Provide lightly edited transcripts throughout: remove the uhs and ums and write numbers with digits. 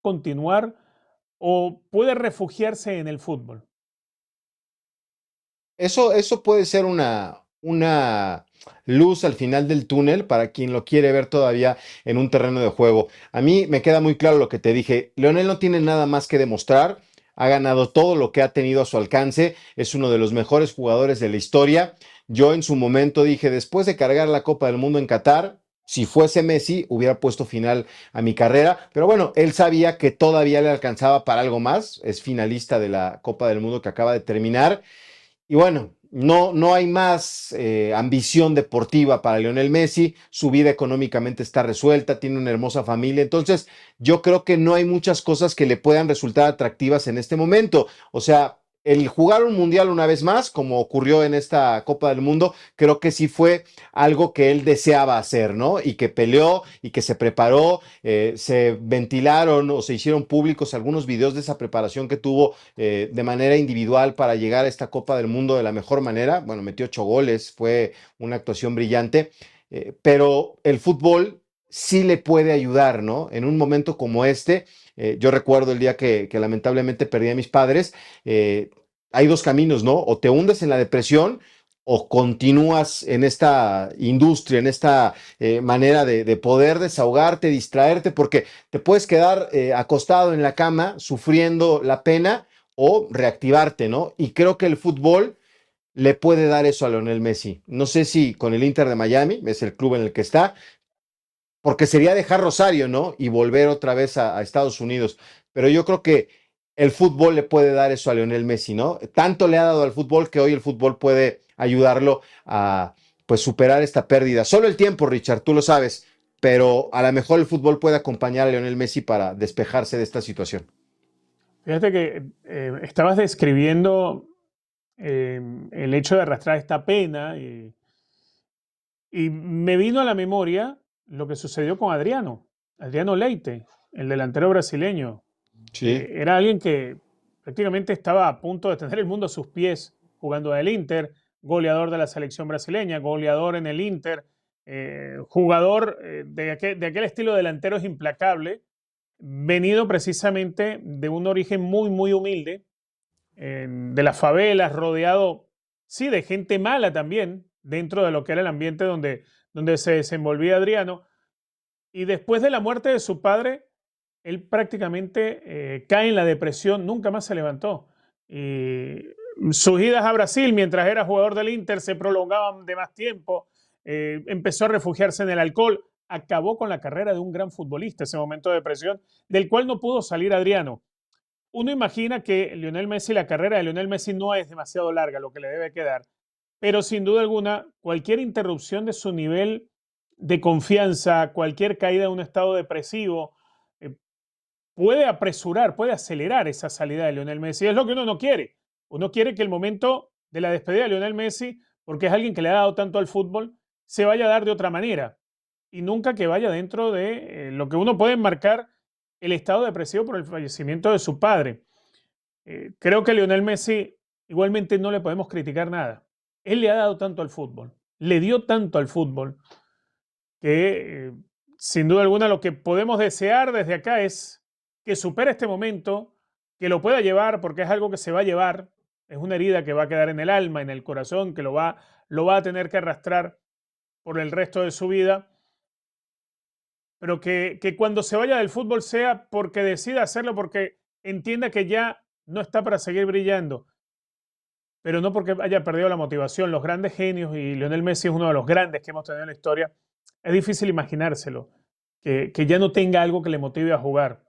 continuar o puede refugiarse en el fútbol? Eso puede ser una luz al final del túnel para quien lo quiere ver todavía en un terreno de juego. A mí me queda muy claro lo que te dije. Leonel no tiene nada más que demostrar. Ha ganado todo lo que ha tenido a su alcance. Es uno de los mejores jugadores de la historia. Yo en su momento dije, después de cargar la Copa del Mundo en Qatar, si fuese Messi, hubiera puesto final a mi carrera. Pero bueno, él sabía que todavía le alcanzaba para algo más. Es finalista de la Copa del Mundo que acaba de terminar. Y bueno, no hay más ambición deportiva para Lionel Messi, su vida económicamente está resuelta, tiene una hermosa familia, entonces yo creo que no hay muchas cosas que le puedan resultar atractivas en este momento. O sea, el jugar un mundial una vez más, como ocurrió en esta Copa del Mundo, creo que sí fue algo que él deseaba hacer, ¿no? Y que peleó y que se preparó, se ventilaron o se hicieron públicos algunos videos de esa preparación que tuvo de manera individual para llegar a esta Copa del Mundo de la mejor manera. Bueno, metió 8 goles, fue una actuación brillante, pero el fútbol sí le puede ayudar, ¿no? En un momento como este, yo recuerdo el día que lamentablemente perdí a mis padres, hay dos caminos, ¿no? O te hundes en la depresión o continúas en esta industria, en esta manera de poder desahogarte, distraerte, porque te puedes quedar acostado en la cama sufriendo la pena o reactivarte, ¿no? Y creo que el fútbol le puede dar eso a Lionel Messi. No sé si con el Inter de Miami, es el club en el que está, porque sería dejar Rosario, ¿no? Y volver otra vez a Estados Unidos. Pero yo creo que el fútbol le puede dar eso a Lionel Messi, ¿no? Tanto le ha dado al fútbol que hoy el fútbol puede ayudarlo a pues superar esta pérdida. Solo el tiempo, Richard, tú lo sabes, pero a lo mejor el fútbol puede acompañar a Lionel Messi para despejarse de esta situación. Fíjate que estabas describiendo el hecho de arrastrar esta pena y me vino a la memoria lo que sucedió con Adriano Leite, el delantero brasileño. Sí, Era alguien que prácticamente estaba a punto de tener el mundo a sus pies jugando del Inter, goleador de la selección brasileña, goleador en el Inter, jugador de aquel estilo delantero es implacable, venido precisamente de un origen muy, muy humilde, de las favelas, rodeado, sí, de gente mala también, dentro de lo que era el ambiente donde se desenvolvía Adriano. Y después de la muerte de su padre, él prácticamente cae en la depresión, nunca más se levantó. Y sus idas a Brasil mientras era jugador del Inter se prolongaban de más tiempo, empezó a refugiarse en el alcohol, acabó con la carrera de un gran futbolista ese momento de depresión, del cual no pudo salir Adriano. Uno imagina que Lionel Messi, la carrera de Lionel Messi no es demasiado larga, lo que le debe quedar, pero sin duda alguna, cualquier interrupción de su nivel de confianza, cualquier caída en un estado depresivo, eh, puede apresurar, puede acelerar esa salida de Lionel Messi. Es lo que uno no quiere. Uno quiere que el momento de la despedida de Lionel Messi, porque es alguien que le ha dado tanto al fútbol, se vaya a dar de otra manera y nunca que vaya dentro de lo que uno puede marcar el estado depresivo por el fallecimiento de su padre. Creo que Lionel Messi igualmente no le podemos criticar nada. Él le ha dado tanto al fútbol, le dio tanto al fútbol, que sin duda alguna lo que podemos desear desde acá es que supere este momento, que lo pueda llevar, porque es algo que se va a llevar, es una herida que va a quedar en el alma, en el corazón, que lo va a tener que arrastrar por el resto de su vida, pero que cuando se vaya del fútbol sea porque decida hacerlo, porque entienda que ya no está para seguir brillando, pero no porque haya perdido la motivación. Los grandes genios, y Lionel Messi es uno de los grandes que hemos tenido en la historia, es difícil imaginárselo, que ya no tenga algo que le motive a jugar.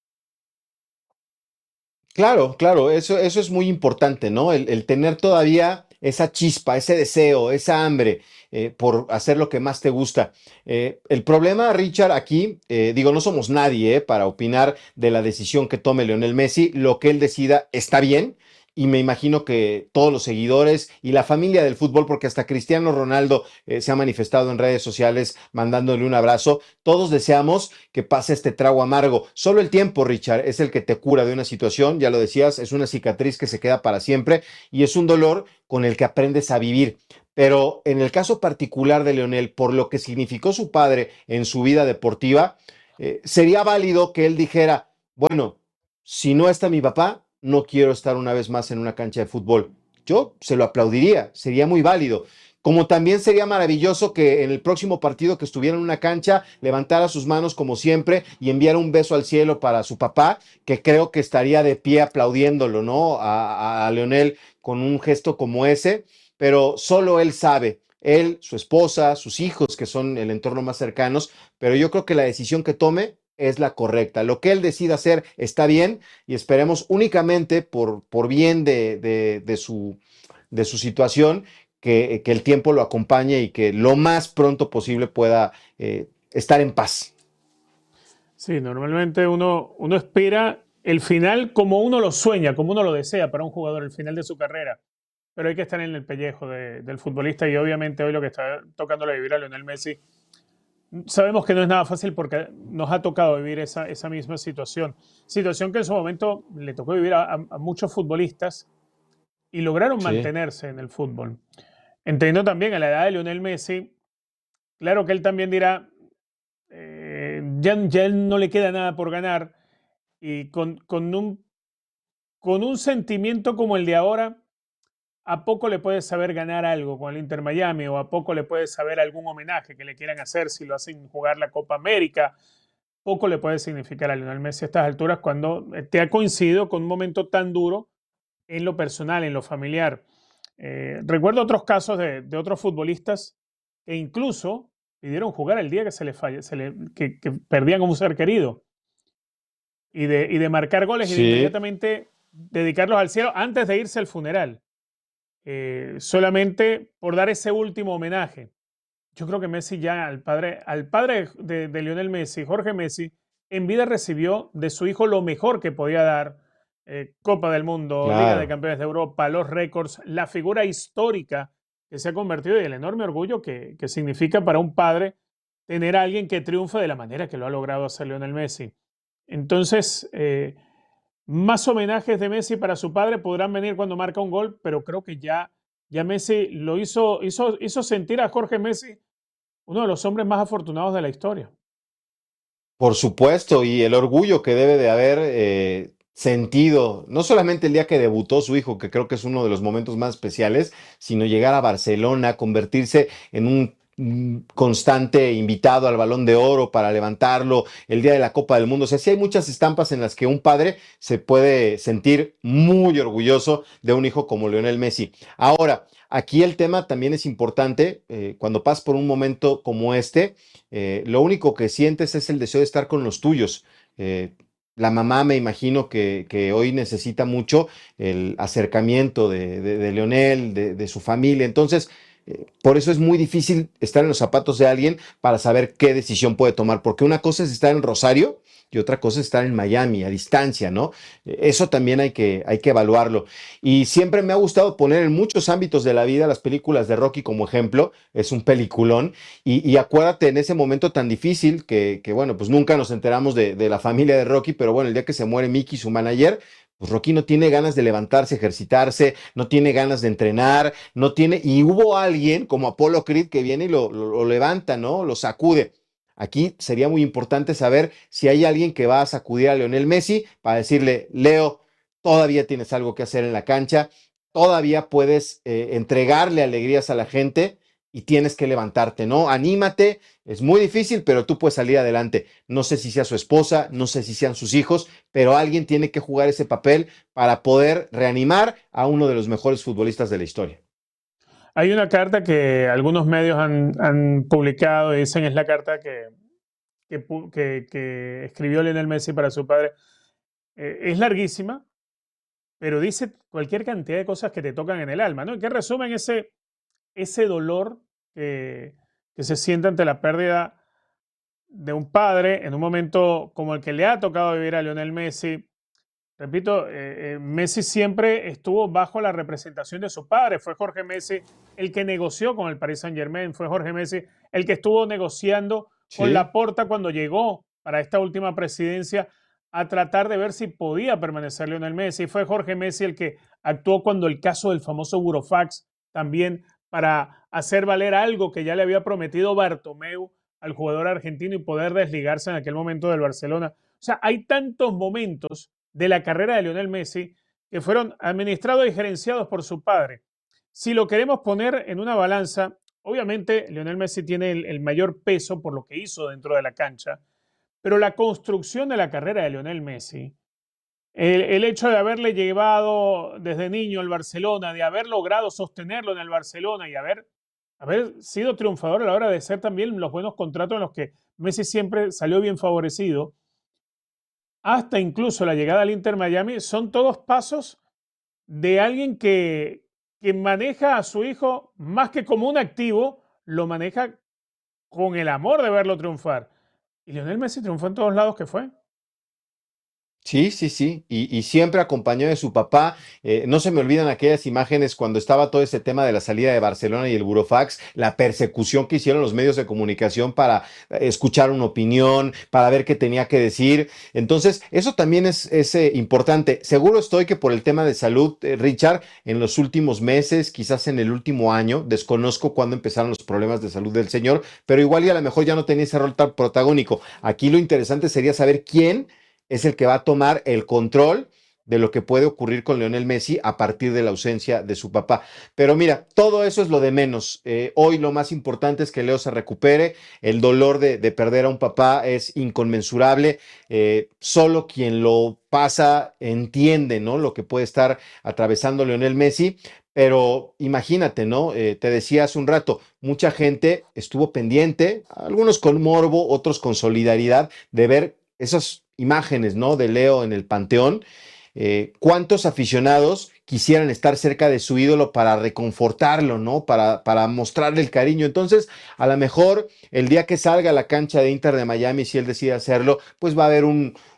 claro, claro, eso es muy importante, ¿no? El tener todavía esa chispa, ese deseo, esa hambre por hacer lo que más te gusta. El problema, Richard, aquí, digo, no somos nadie para opinar de la decisión que tome Lionel Messi. Lo que él decida está bien. Y me imagino que todos los seguidores y la familia del fútbol, porque hasta Cristiano Ronaldo se ha manifestado en redes sociales mandándole un abrazo, todos deseamos que pase este trago amargo. Solo el tiempo, Richard, es el que te cura de una situación, ya lo decías, es una cicatriz que se queda para siempre y es un dolor con el que aprendes a vivir. Pero en el caso particular de Leonel, por lo que significó su padre en su vida deportiva, sería válido que él dijera, bueno, si no está mi papá, no quiero estar una vez más en una cancha de fútbol. Yo se lo aplaudiría, sería muy válido. Como también sería maravilloso que en el próximo partido que estuviera en una cancha levantara sus manos como siempre y enviara un beso al cielo para su papá, que creo que estaría de pie aplaudiéndolo, ¿no? A Leonel con un gesto como ese, pero solo él sabe, él, su esposa, sus hijos, que son el entorno más cercanos, pero yo creo que la decisión que tome es la correcta. Lo que él decida hacer está bien y esperemos únicamente por bien de su situación que el tiempo lo acompañe y que lo más pronto posible pueda estar en paz. Sí, normalmente uno espera el final como uno lo sueña, como uno lo desea para un jugador, el final de su carrera. Pero hay que estar en el pellejo del futbolista y obviamente hoy lo que está tocándole vivir a Lionel Messi, sabemos que no es nada fácil porque nos ha tocado vivir esa misma situación. Situación que en su momento le tocó vivir a muchos futbolistas y lograron Sí, mantenerse en el fútbol. Entiendo también a la edad de Lionel Messi, claro que él también dirá, ya él no le queda nada por ganar y con un sentimiento como el de ahora, a poco le puede saber ganar algo con el Inter Miami o a poco le puede saber algún homenaje que le quieran hacer si lo hacen jugar la Copa América. Poco le puede significar a Lionel Messi a estas alturas cuando te ha coincidido con un momento tan duro en lo personal, en lo familiar. Recuerdo otros casos de otros futbolistas que incluso pidieron jugar el día que se les falle, que perdían a un ser querido y de marcar goles y de sí, inmediatamente dedicarlos al cielo antes de irse al funeral, solamente por dar ese último homenaje. Yo creo que Messi ya al padre de Lionel Messi, Jorge Messi, en vida recibió de su hijo lo mejor que podía dar. Copa del Mundo, Liga de claro. Campeones de Europa, los récords, la figura histórica que se ha convertido y el enorme orgullo que significa para un padre tener a alguien que triunfe de la manera que lo ha logrado hacer Lionel Messi. Entonces, más homenajes de Messi para su padre podrán venir cuando marca un gol, pero creo que ya Messi lo hizo sentir a Jorge Messi uno de los hombres más afortunados de la historia. Por supuesto, y el orgullo que debe de haber sentido, no solamente el día que debutó su hijo, que creo que es uno de los momentos más especiales, sino llegar a Barcelona, convertirse en un constante invitado al Balón de Oro para levantarlo, el día de la Copa del Mundo. O sea, sí hay muchas estampas en las que un padre se puede sentir muy orgulloso de un hijo como Lionel Messi. Ahora, aquí el tema también es importante, cuando pasas por un momento como este, lo único que sientes es el deseo de estar con los tuyos. Eh, la mamá me imagino que hoy necesita mucho el acercamiento de Leonel, de su familia. Entonces, por eso es muy difícil estar en los zapatos de alguien para saber qué decisión puede tomar, porque una cosa es estar en Rosario y otra cosa es estar en Miami, a distancia, ¿no? Eso también hay que evaluarlo. Y siempre me ha gustado poner en muchos ámbitos de la vida las películas de Rocky como ejemplo. Es un peliculón. Y acuérdate en ese momento tan difícil bueno, pues nunca nos enteramos de la familia de Rocky, pero bueno, el día que se muere Mickey, su manager, pues Rocky no tiene ganas de levantarse, ejercitarse, no tiene ganas de entrenar, no tiene, y hubo alguien como Apollo Creed que viene y lo levanta, ¿no? Lo sacude. Aquí sería muy importante saber si hay alguien que va a sacudir a Lionel Messi para decirle, Leo, todavía tienes algo que hacer en la cancha, todavía puedes entregarle alegrías a la gente y tienes que levantarte, ¿no? Anímate, es muy difícil, pero tú puedes salir adelante. No sé si sea su esposa, no sé si sean sus hijos, pero alguien tiene que jugar ese papel para poder reanimar a uno de los mejores futbolistas de la historia. Hay una carta que algunos medios han publicado y dicen es la carta que escribió Lionel Messi para su padre. Es larguísima, pero dice cualquier cantidad de cosas que te tocan en el alma, ¿no? Y que resumen ese dolor que se siente ante la pérdida de un padre en un momento como el que le ha tocado vivir a Lionel Messi. Repito, Messi siempre estuvo bajo la representación de su padre. Fue Jorge Messi el que negoció con el Paris Saint-Germain. Fue Jorge Messi el que estuvo negociando con Sí, Laporta cuando llegó para esta última presidencia a tratar de ver si podía permanecer Lionel Messi. Fue Jorge Messi el que actuó cuando el caso del famoso Burofax también para hacer valer algo que ya le había prometido Bartomeu al jugador argentino y poder desligarse en aquel momento del Barcelona. O sea, hay tantos momentos de la carrera de Lionel Messi que fueron administrados y gerenciados por su padre. Si lo queremos poner en una balanza, obviamente Lionel Messi tiene el mayor peso por lo que hizo dentro de la cancha, pero la construcción de la carrera de Lionel Messi, el hecho de haberle llevado desde niño al Barcelona, de haber logrado sostenerlo en el Barcelona y haber sido triunfador a la hora de ser también los buenos contratos en los que Messi siempre salió bien favorecido, hasta incluso la llegada al Inter Miami, son todos pasos de alguien que maneja a su hijo más que como un activo, lo maneja con el amor de verlo triunfar. Y Lionel Messi triunfó en todos lados que fue. Sí, sí, sí, y siempre acompañado de su papá. No se me olvidan aquellas imágenes cuando estaba todo ese tema de la salida de Barcelona y el Burofax, la persecución que hicieron los medios de comunicación para escuchar una opinión, para ver qué tenía que decir. Entonces, eso también es importante. Seguro estoy que por el tema de salud, Richard, en los últimos meses, quizás en el último año, desconozco cuándo empezaron los problemas de salud del señor, pero igual y a lo mejor ya no tenía ese rol tan protagónico. Aquí lo interesante sería saber quién es el que va a tomar el control de lo que puede ocurrir con Lionel Messi a partir de la ausencia de su papá. Pero mira, todo eso es lo de menos. Hoy lo más importante es que Leo se recupere. El dolor de perder a un papá es inconmensurable. Solo quien lo pasa entiende, ¿no? Lo que puede estar atravesando Lionel Messi. Pero imagínate, ¿no? Te decía hace un rato, mucha gente estuvo pendiente, algunos con morbo, otros con solidaridad, de ver esas imágenes, ¿no? De Leo en el Panteón. ¿Cuántos aficionados quisieran estar cerca de su ídolo para reconfortarlo, ¿no? Para mostrarle el cariño. Entonces, a lo mejor el día que salga a la cancha de Inter de Miami, si él decide hacerlo, pues va a haber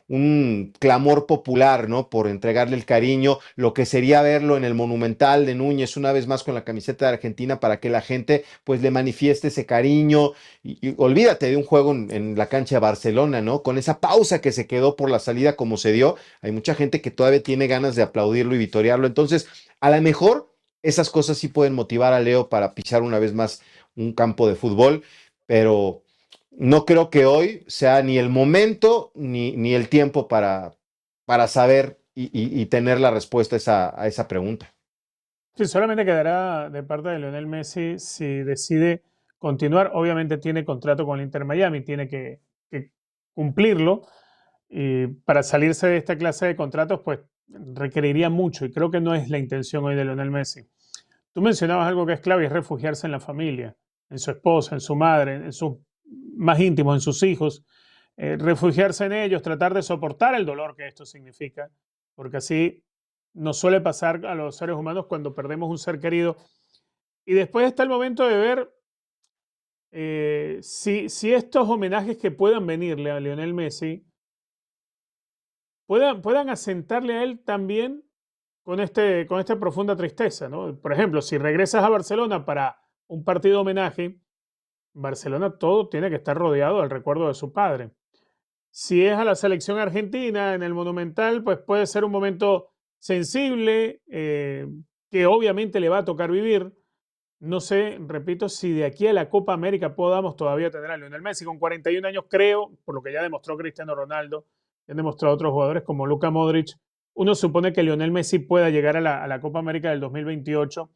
un clamor popular, ¿no? Por entregarle el cariño, lo que sería verlo en el Monumental de Núñez una vez más con la camiseta de Argentina para que la gente pues le manifieste ese cariño y olvídate de un juego en la cancha de Barcelona, ¿no? Con esa pausa que se quedó por la salida como se dio, hay mucha gente que todavía tiene ganas de aplaudirlo y vitoriarlo, entonces a lo mejor esas cosas sí pueden motivar a Leo para pisar una vez más un campo de fútbol, pero no creo que hoy sea ni el momento ni el tiempo para saber y tener la respuesta a esa pregunta. Sí, solamente quedará de parte de Lionel Messi si decide continuar. Obviamente tiene contrato con el Inter Miami, tiene que cumplirlo. Y para salirse de esta clase de contratos, pues requeriría mucho y creo que no es la intención hoy de Lionel Messi. Tú mencionabas algo que es clave y es refugiarse en la familia, en su esposa, en su madre, en sus más íntimos, en sus hijos. Refugiarse en ellos, tratar de soportar el dolor que esto significa, porque así nos suele pasar a los seres humanos cuando perdemos un ser querido. Y después está el momento de ver si estos homenajes que puedan venirle a Lionel Messi puedan asentarle a él también con esta profunda tristeza, ¿no? Por ejemplo, si regresas a Barcelona para un partido de homenaje, Barcelona todo tiene que estar rodeado del recuerdo de su padre. Si es a la selección argentina en el Monumental, pues puede ser un momento sensible que obviamente le va a tocar vivir. No sé, repito, si de aquí a la Copa América podamos todavía tener a Lionel Messi con 41 años, creo, por lo que ya demostró Cristiano Ronaldo, ya han demostrado otros jugadores como Luka Modric. Uno supone que Lionel Messi pueda llegar a la Copa América del 2028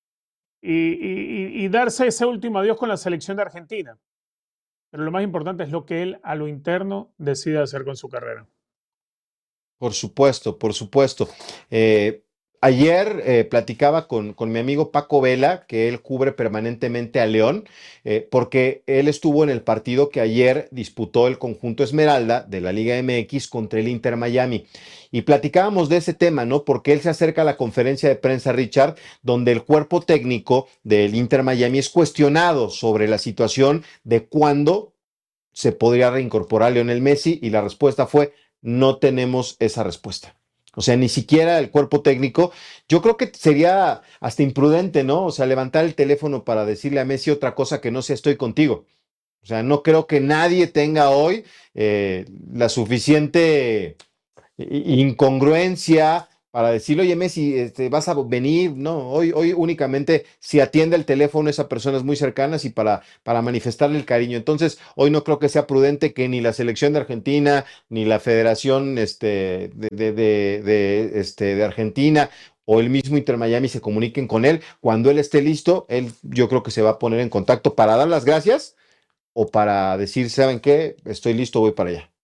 y darse ese último adiós con la selección de Argentina. Pero lo más importante es lo que él a lo interno decide hacer con su carrera. Por supuesto, por supuesto. Ayer platicaba con mi amigo Paco Vela, que él cubre permanentemente a León, porque él estuvo en el partido que ayer disputó el conjunto Esmeralda de la Liga MX contra el Inter Miami. Y platicábamos de ese tema, ¿no? Porque él se acerca a la conferencia de prensa, Richard, donde el cuerpo técnico del Inter Miami es cuestionado sobre la situación de cuándo se podría reincorporar Lionel Messi y la respuesta fue no tenemos esa respuesta. O sea, ni siquiera el cuerpo técnico. Yo creo que sería hasta imprudente, ¿no? O sea, levantar el teléfono para decirle a Messi otra cosa que no sea estoy contigo. O sea, no creo que nadie tenga hoy la suficiente incongruencia para decirle, oye Messi, vas a venir, no, hoy únicamente si atiende el teléfono esa persona es muy cercana y para manifestarle el cariño. Entonces, hoy no creo que sea prudente que ni la selección de Argentina, ni la Federación de Argentina o el mismo Inter Miami se comuniquen con él. Cuando él esté listo, él yo creo que se va a poner en contacto para dar las gracias o para decir, ¿saben qué? Estoy listo, voy para allá.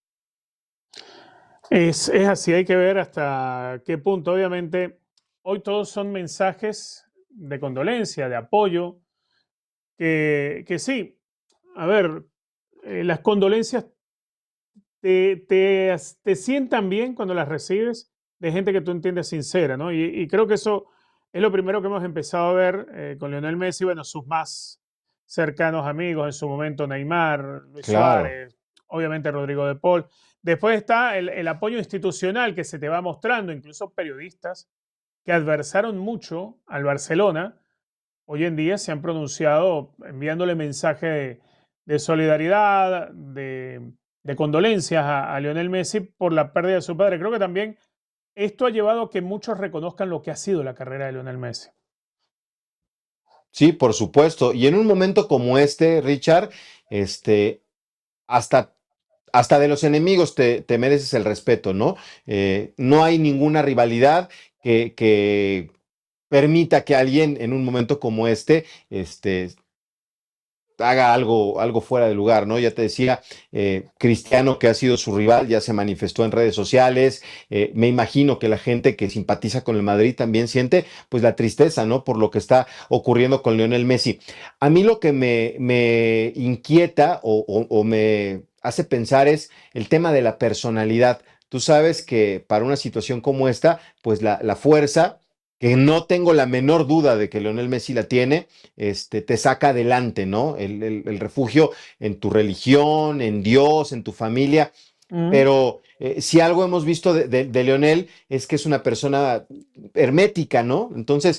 Es así, hay que ver hasta qué punto. Obviamente, hoy todos son mensajes de condolencia, de apoyo, que sí, a ver, las condolencias te sientan bien cuando las recibes de gente que tú entiendes sincera, ¿no? Y creo que eso es lo primero que hemos empezado a ver con Lionel Messi, bueno, sus más cercanos amigos, en su momento Neymar, Luis Claro. Suárez, obviamente Rodrigo de Paul. Después está el apoyo institucional que se te va mostrando, incluso periodistas que adversaron mucho al Barcelona, hoy en día se han pronunciado enviándole mensaje de solidaridad, de condolencias a Lionel Messi por la pérdida de su padre. Creo que también esto ha llevado a que muchos reconozcan lo que ha sido la carrera de Lionel Messi. Sí, por supuesto. Y en un momento como este, Richard, este, hasta, hasta de los enemigos te mereces el respeto, ¿no? No hay ninguna rivalidad que permita que alguien en un momento como este, haga algo fuera de lugar, ¿no? Ya te decía, Cristiano, que ha sido su rival, ya se manifestó en redes sociales. Me imagino que la gente que simpatiza con el Madrid también siente, pues, la tristeza, ¿no? Por lo que está ocurriendo con Lionel Messi. A mí lo que me inquieta o me hace pensar es el tema de la personalidad. Tú sabes que para una situación como esta, pues la fuerza, que no tengo la menor duda de que Lionel Messi la tiene, te saca adelante, ¿no? El refugio en tu religión, en Dios, en tu familia. Mm. Pero si algo hemos visto de Leonel es que es una persona hermética, ¿no? Entonces,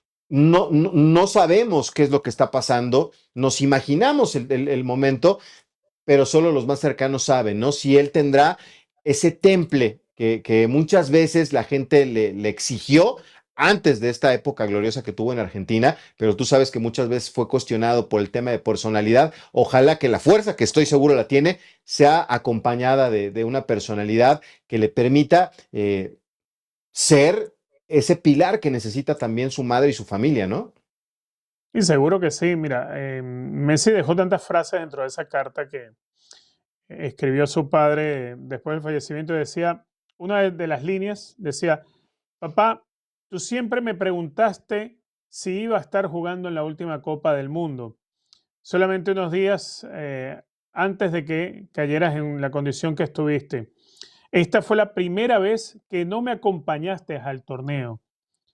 no sabemos qué es lo que está pasando, nos imaginamos el momento, pero solo los más cercanos saben, ¿no? Si él tendrá ese temple que muchas veces la gente le exigió antes de esta época gloriosa que tuvo en Argentina, pero tú sabes que muchas veces fue cuestionado por el tema de personalidad. Ojalá que la fuerza, que estoy seguro la tiene, sea acompañada de una personalidad que le permita ser ese pilar que necesita también su madre y su familia, ¿no? Y seguro que sí, mira, Messi dejó tantas frases dentro de esa carta que escribió a su padre después del fallecimiento y decía, una de las líneas decía, papá, tú siempre me preguntaste si iba a estar jugando en la última Copa del Mundo. Solamente unos días antes de que cayeras en la condición que estuviste. Esta fue la primera vez que no me acompañaste al torneo.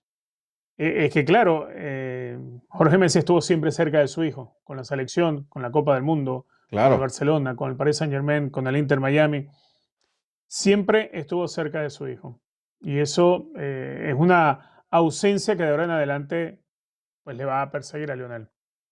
Es que claro, Jorge Messi estuvo siempre cerca de su hijo, con la selección, con la Copa del Mundo, con el Claro. Barcelona, con el Paris Saint-Germain, con el Inter Miami. Siempre estuvo cerca de su hijo. Y eso es una ausencia que de ahora en adelante pues, le va a perseguir a Lionel.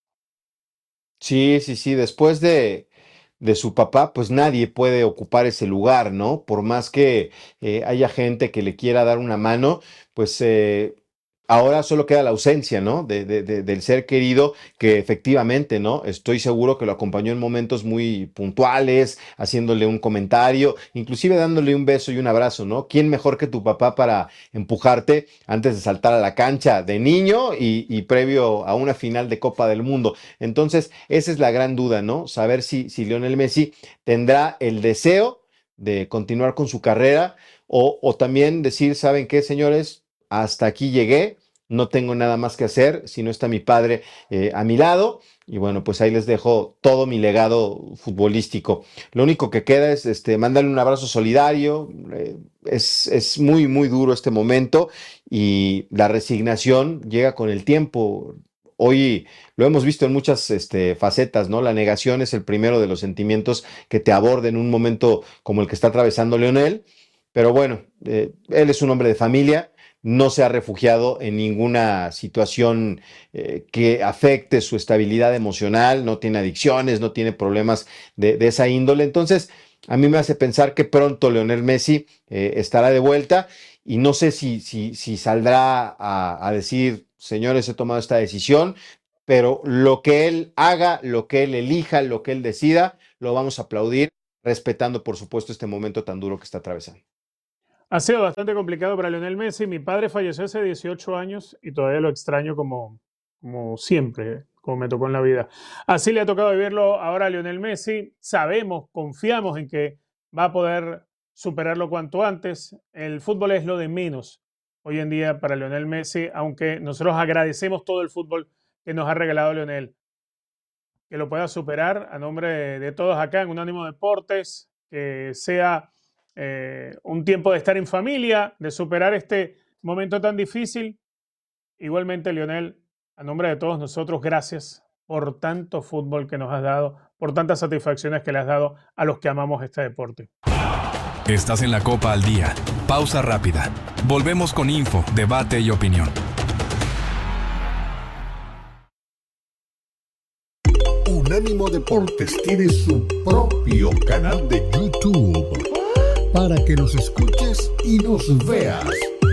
Sí, sí, sí, después de su papá, pues nadie puede ocupar ese lugar, ¿no? Por más que haya gente que le quiera dar una mano, pues ahora solo queda la ausencia, ¿no? Del ser querido, que efectivamente, ¿no? Estoy seguro que lo acompañó en momentos muy puntuales, haciéndole un comentario, inclusive dándole un beso y un abrazo, ¿no? ¿Quién mejor que tu papá para empujarte antes de saltar a la cancha de niño y previo a una final de Copa del Mundo? Entonces, esa es la gran duda, ¿no? Saber si Lionel Messi tendrá el deseo de continuar con su carrera o también decir, ¿saben qué, señores? Hasta aquí llegué, no tengo nada más que hacer, si no está mi padre a mi lado. Y bueno, pues ahí les dejo todo mi legado futbolístico. Lo único que queda es mandarle un abrazo solidario. Es muy, muy duro este momento y la resignación llega con el tiempo. Hoy lo hemos visto en muchas facetas, ¿no? La negación es el primero de los sentimientos que te aborda en un momento como el que está atravesando Leonel. Pero bueno, él es un hombre de familia, no se ha refugiado en ninguna situación que afecte su estabilidad emocional, no tiene adicciones, no tiene problemas de esa índole. Entonces, a mí me hace pensar que pronto Lionel Messi estará de vuelta y no sé si saldrá a decir, señores, he tomado esta decisión, pero lo que él haga, lo que él elija, lo que él decida, lo vamos a aplaudir, respetando, por supuesto, este momento tan duro que está atravesando. Ha sido bastante complicado para Lionel Messi. Mi padre falleció hace 18 años y todavía lo extraño como siempre, como me tocó en la vida. Así le ha tocado vivirlo ahora a Lionel Messi. Sabemos, confiamos en que va a poder superarlo cuanto antes. El fútbol es lo de menos hoy en día para Lionel Messi, aunque nosotros agradecemos todo el fútbol que nos ha regalado Lionel. Que lo pueda superar a nombre de todos acá en Unánimo Deportes, que sea un tiempo de estar en familia, de superar este momento tan difícil. Igualmente, Lionel, a nombre de todos nosotros, gracias por tanto fútbol que nos has dado, por tantas satisfacciones que le has dado a los que amamos este deporte. Estás en la Copa al Día. Pausa rápida. Volvemos con info, debate y opinión. Unánimo Deportes tiene su propio canal de YouTube para que nos escuches y nos veas.